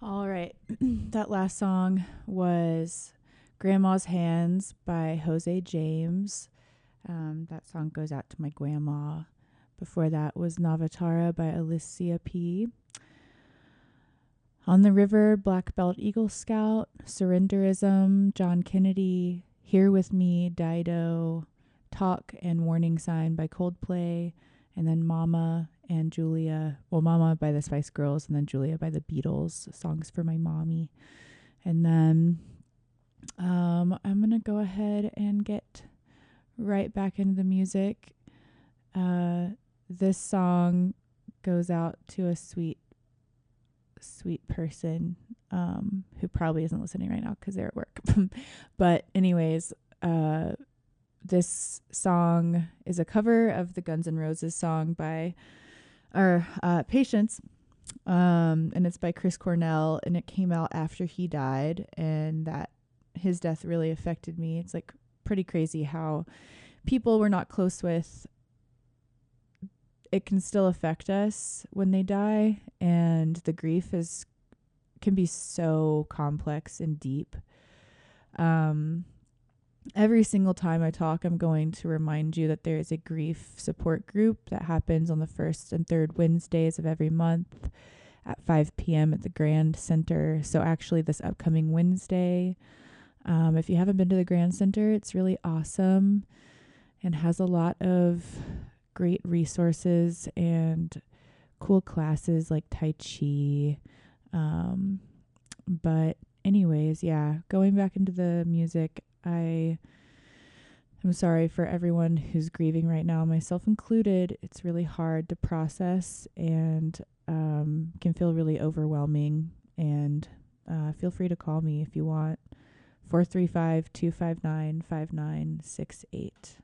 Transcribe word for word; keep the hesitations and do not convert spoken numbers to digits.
All right. That last song was Grandma's Hands by Jose James. Um, that song goes out to my grandma. Before that was Navatara by Alicia P. On the River, Black Belt Eagle Scout, Surrenderism, John Kennedy, Here With Me, Dido, Talk and Warning Sign by Coldplay, and then Mama and Julia. Well, Mama by the Spice Girls, and then Julia by the Beatles, songs for my mommy. And then um, I'm going to go ahead and get right back into the music. Uh, this song goes out to a sweet, sweet person um, who probably isn't listening right now because they're at work. But anyways, uh, this song is a cover of the Guns N' Roses song by our uh, Patience, um, and it's by Chris Cornell, and it came out after he died, and that his death really affected me. It's like pretty crazy how people we're not close with, it can still affect us when they die, and the grief is can be so complex and deep. Um, every single time I talk, I'm going to remind you that there is a grief support group that happens on the first and third Wednesdays of every month at five p.m. at the Grand Center. So actually this upcoming Wednesday, um, if you haven't been to the Grand Center, it's really awesome and has a lot of great resources and cool classes like Tai Chi. Um, but anyways, yeah, going back into the music, I am sorry for everyone who's grieving right now, myself included. It's really hard to process and um, can feel really overwhelming. And uh, feel free to call me if you want. four three five, two five nine, five nine six eight.